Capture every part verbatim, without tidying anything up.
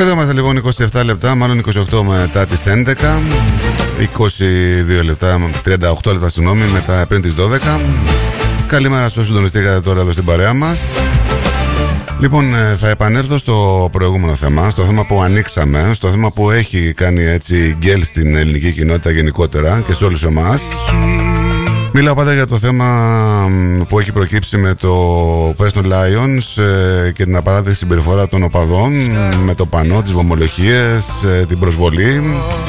Εδώ είμαστε λοιπόν είκοσι επτά λεπτά, μάλλον είκοσι οκτώ μετά τις έντεκα, είκοσι δύο λεπτά, τριάντα οκτώ λεπτά συγγνώμη, μετά πριν τις δώδεκα. Καλημέρα στους συντονιστήκατε τώρα εδώ στην παρέα μας. Λοιπόν, θα επανέλθω στο προηγούμενο θέμα, στο θέμα που ανοίξαμε, στο θέμα που έχει κάνει έτσι γκέλ στην ελληνική κοινότητα γενικότερα και σε όλους εμάς. Μιλάω πάντα για το θέμα που έχει προκύψει με το Preston Lions και την απαράδεκτη συμπεριφορά των οπαδών, με το πανό, τις βομολογίες, την προσβολή.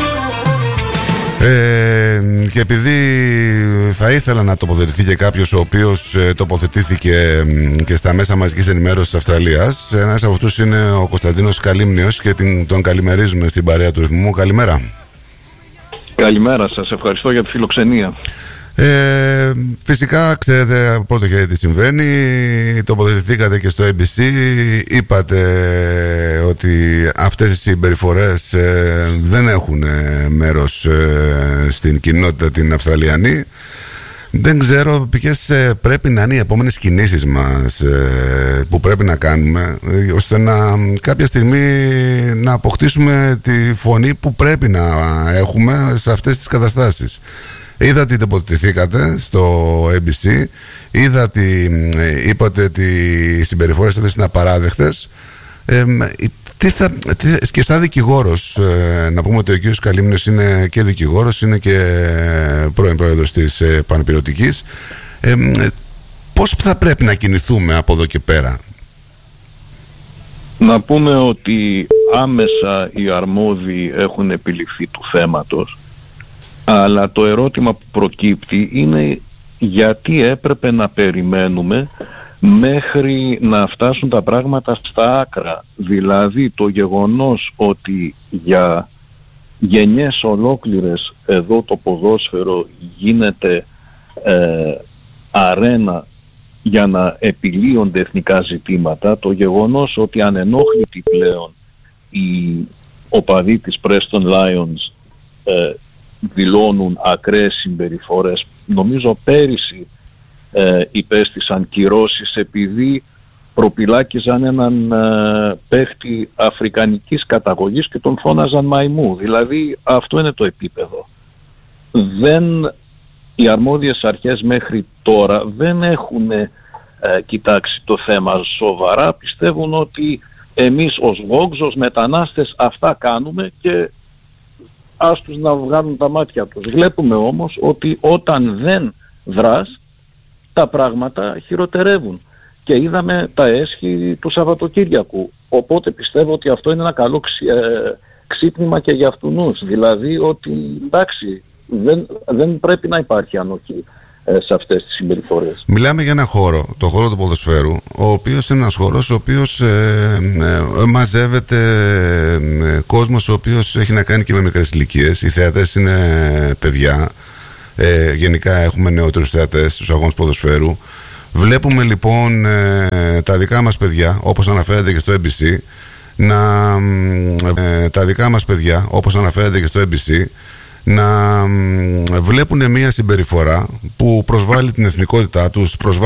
Ε, και επειδή θα ήθελα να τοποθετηθεί και κάποιος ο οποίος ε, τοποθετήθηκε ε, και στα μέσα μαζικής ενημέρωσης της Αυστραλίας, ένας από αυτούς είναι ο Κωνσταντίνος Καλύμνιος και την, τον καλημερίζουμε στην παρέα του Ρυθμού. Καλημέρα. Καλημέρα σας, ευχαριστώ για τη φιλοξενία. Ε, φυσικά ξέρετε πρώτο χέρι τι συμβαίνει. Τοποθετηθήκατε και στο έι μπι σι. Είπατε ότι αυτές οι συμπεριφορές ε, δεν έχουν ε, μέρος ε, στην κοινότητα την Αυστραλιανή. Δεν ξέρω ποιες ε, πρέπει να είναι οι επόμενες κινήσεις μας ε, που πρέπει να κάνουμε ε, ώστε να κάποια στιγμή να αποκτήσουμε τη φωνή που πρέπει να έχουμε σε αυτές τις καταστάσεις. Είδα ότι τοποθετηθήκατε στο έι μπι σι, είδα ότι ε, είπατε ότι οι συμπεριφορές αυτές είναι απαράδεκτες. Ε, τι θα, τι, και σαν δικηγόρος, ε, να πούμε ότι ο κ. Καλύμνιος είναι και δικηγόρος, είναι και πρώην πρόεδρος της ε, Πανεπυρωτικής. Ε, πώς θα πρέπει να κινηθούμε από εδώ και πέρα? Να πούμε ότι άμεσα οι αρμόδιοι έχουν επιληφθεί του θέματος. Αλλά το ερώτημα που προκύπτει είναι γιατί έπρεπε να περιμένουμε μέχρι να φτάσουν τα πράγματα στα άκρα. Δηλαδή το γεγονός ότι για γενιές ολόκληρες εδώ το ποδόσφαιρο γίνεται ε, αρένα για να επιλύονται εθνικά ζητήματα, το γεγονός ότι ανενόχλητοι πλέον οι οπαδοί της Preston Lions ε, δηλώνουν ακραίες συμπεριφορές. Νομίζω πέρυσι ε, υπέστησαν κυρώσεις επειδή προπυλάκιζαν έναν ε, παίχτη αφρικανικής καταγωγής και τον φώναζαν μαϊμού. Δηλαδή αυτό είναι το επίπεδο. Δεν, οι αρμόδιες αρχές μέχρι τώρα δεν έχουν ε, κοιτάξει το θέμα σοβαρά. Πιστεύουν ότι εμείς ως Vox, ως μετανάστες αυτά κάνουμε και ας τους να βγάλουν τα μάτια τους. Βλέπουμε όμως ότι όταν δεν δράς, τα πράγματα χειροτερεύουν. Και είδαμε τα έσχη του Σαββατοκύριακου. Οπότε πιστεύω ότι αυτό είναι ένα καλό ξύ, ε, ξύπνημα και για αυτούς. Δηλαδή ότι εντάξει, δεν, δεν πρέπει να υπάρχει ανοχή ε, σε αυτές τις συμπεριφορές. Μιλάμε για ένα χώρο, το χώρο του ποδοσφαίρου, ο οποίος είναι ένας χώρος ο οποίος ε, ε, μαζεύεται ε, κόσμος ο οποίος έχει να κάνει και με μικρές ηλικίες. Οι θεατές είναι παιδιά, ε, γενικά έχουμε νεότερους θεατές στους αγώνες ποδοσφαίρου. Βλέπουμε λοιπόν ε, τα δικά μας παιδιά, όπως αναφέρεται και στο έι μπι σι, να, ε, τα δικά μας παιδιά, όπως αναφέρεται και στο έι μπι σι, να βλέπουν μια συμπεριφορά που προσβάλλει την εθνικότητά τους, προσβάλλει